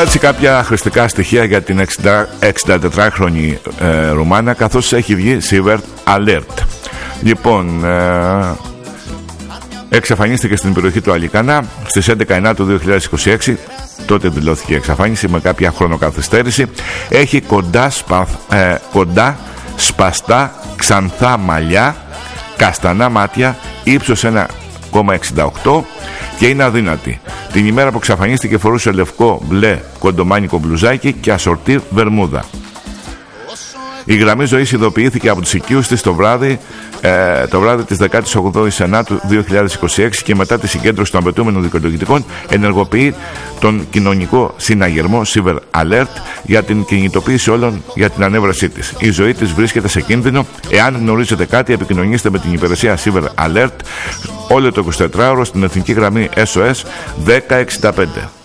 Έτσι κάποια χρηστικά στοιχεία για την 64χρονη Ρουμάνα, καθώς έχει βγει Silver Alert. Λοιπόν, εξαφανίστηκε στην περιοχή του Αλικάνα στις 11 του 2026. Τότε δηλώθηκε η εξαφάνιση με κάποια χρονοκαθυστέρηση. Έχει κοντά σπαστά ξανθά μαλλιά, καστανά μάτια, ύψος 1,68 και είναι αδύνατη. Την ημέρα που εξαφανίστηκε φορούσε λευκό μπλε κοντομάνικο μπλουζάκι και ασορτή βερμούδα. Η γραμμή ζωής ειδοποιήθηκε από τους οικείους της το βράδυ της 18ης Σενάτου 2026 και μετά τη συγκέντρωση των απαιτούμενων δικαιολογητικών ενεργοποιεί τον κοινωνικό συναγερμό Silver Alert για την κινητοποίηση όλων για την ανέβρασή της. Η ζωή της βρίσκεται σε κίνδυνο. Εάν γνωρίζετε κάτι, επικοινωνήστε με την υπηρεσία Silver Alert όλο το 24ωρο στην εθνική γραμμή SOS 1065.